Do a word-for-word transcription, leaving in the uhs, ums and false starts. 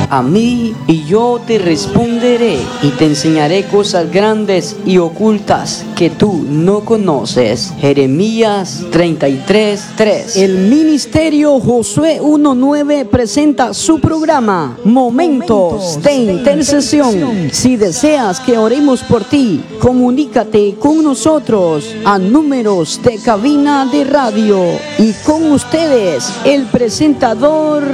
a mí y yo te responderé y te enseñaré cosas grandes y ocultas que tú no conoces. Jeremías treinta y tres, tres. El Ministerio Josué uno nueve presenta su programa Momentos de Intercesión. Si deseas que oremos por ti, comunícate con nosotros a números de cabina de radio. Y con ustedes, el presentador